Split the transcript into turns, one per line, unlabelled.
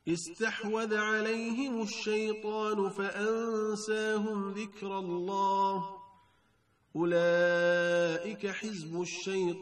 استحوذ عليهم الشيطان فأنساهم ذكر الله أولئك حزب الشيطان